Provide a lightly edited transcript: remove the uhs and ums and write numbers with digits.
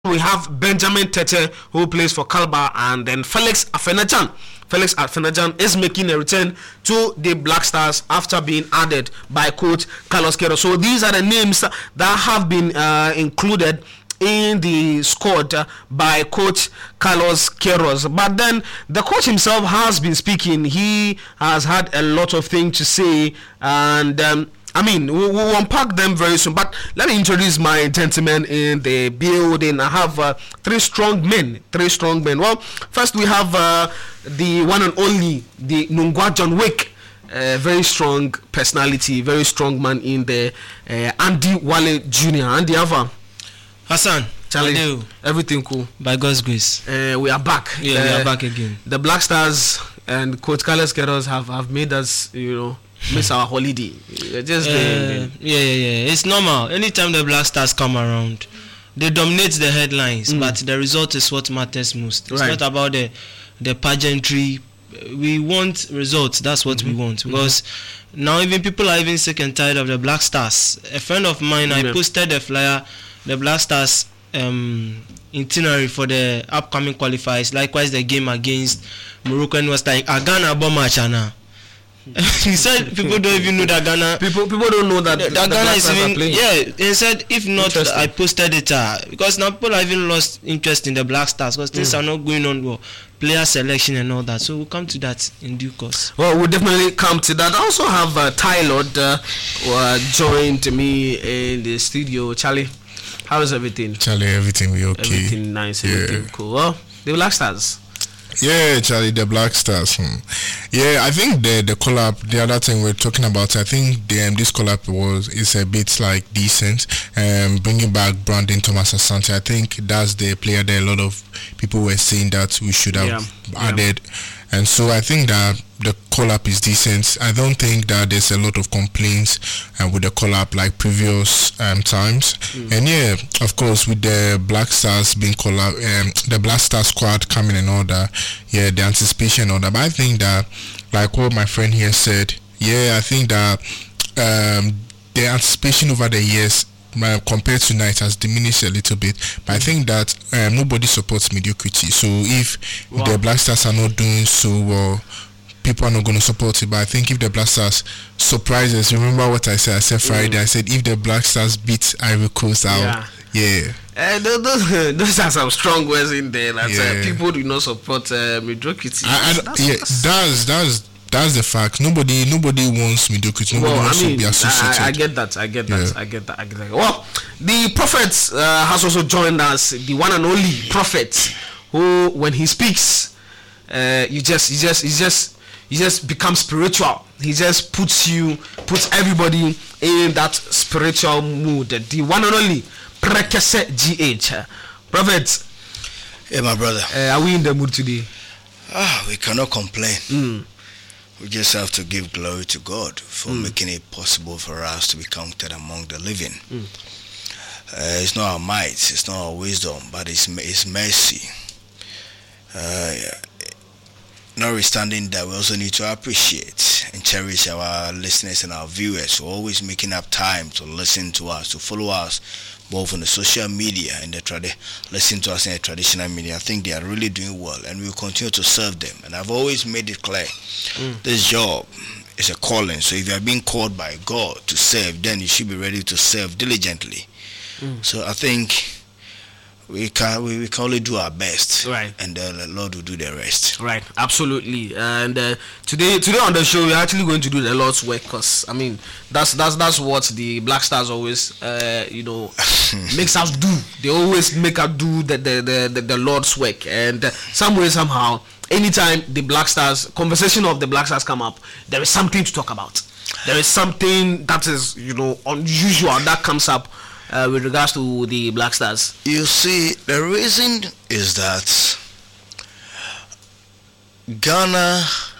we have Benjamin Tete, who plays for Kalba, and then Felix Afenajan. Felix Afenajan is making a return to the Black Stars after being added by coach Carlos Queiroz. So these are the names that have been included in the squad by coach Carlos Queiroz. But then the coach himself has been speaking. He has had a lot of things to say, and we'll unpack them very soon. But let me introduce my gentlemen in the building. I have three strong men. Well, first we have the one and only, the Nungwa John Wick. Very strong personality, very strong man in the Andy Wale Jr. Andy Ava. Hassan, Charlie, everything cool? By God's grace. We are back. Yeah, we are back again. The Black Stars and Coach Carlos Queiroz have made us, miss our holiday. Yeah. It's normal. Anytime the Black Stars come around, they dominate the headlines, but the result is what matters most. It's not about the pageantry. We want results. That's what we want. Because now even people are even sick and tired of the Black Stars. A friend of mine, I posted a flyer, the Black Stars itinerary for the upcoming qualifiers. Likewise, the game against Morocco, and was like, Ghana bomber chana. He said people don't even know that Ghana. People don't know that Ghana is even. Yeah, he said if not, I posted it because now people have even lost interest in the Black Stars because things are not going on well. Player selection and all that. So we'll come to that in due course. Well, we'll definitely come to that. I also have Tylor who joined me in the studio. Charlie, how is everything? Charlie, everything we okay. Everything nice, everything cool. Well, the Black Stars. Yeah, Charlie, the Black Stars. Yeah, I think the collab, the other thing we're talking about, I think this collab is a bit like decent. Bringing back Brandon Thomas Asante, I think that's the player that a lot of people were saying that we should have added. And so I think that the call-up is decent. I don't think that there's a lot of complaints with the call-up like previous times. And yeah, of course, with the Black Stars being call-up, the Black Star squad coming and all that, yeah, the anticipation and all that. But I think that, like what my friend here said, yeah, I think that the anticipation over the years compared to tonight has diminished a little bit, but I think that nobody supports mediocrity. So if the Black Stars are not doing so well, people are not going to support it. But I think if the Black Stars surprises, remember what I said? I said Friday. I said if the Black Stars beat Ivory Coast out, those are some strong words in there. That people do not support mediocrity. That's the fact. Nobody wants mediocrity. Nobody wants to be associated. I get that. Well, the Prophet has also joined us. The one and only Prophet, who, when he speaks, he just becomes spiritual. He just puts everybody in that spiritual mood. The one and only Prekese GH. Prophet. Hey, my brother. Are we in the mood today? We cannot complain. We just have to give glory to God for making it possible for us to be counted among the living. It's not our might, it's not our wisdom, but it's mercy. Notwithstanding that, we also need to appreciate and cherish our listeners and our viewers who are always making up time to listen to us, to follow us, both on the social media and listen to us in the traditional media. I think they are really doing well, and we will continue to serve them. And I've always made it clear, this job is a calling. So if you are being called by God to serve, then you should be ready to serve diligently. So I think we can only do our best, right? And the Lord will do the rest. Right, absolutely. And today on the show, we're actually going to do the Lord's work, because that's what the Black Stars always makes us do. They always make us do the Lord's work, and some way somehow, anytime the Black Stars conversation of the Black Stars come up, there is something to talk about. There is something that is unusual that comes up with regards to the Black Stars. You see, the reason is that Ghana